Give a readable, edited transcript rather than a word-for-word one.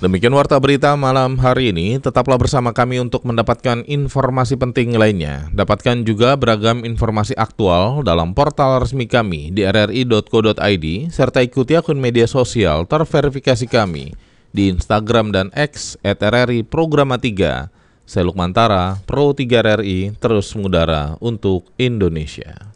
Demikian warta berita malam hari ini. Tetaplah bersama kami untuk mendapatkan informasi penting lainnya. Dapatkan juga beragam informasi aktual dalam portal resmi kami di rri.co.id serta ikuti akun media sosial terverifikasi kami di Instagram dan X @rri programa 3. Saya Lukman Tara, Pro 3 RRI, terus mengudara untuk Indonesia.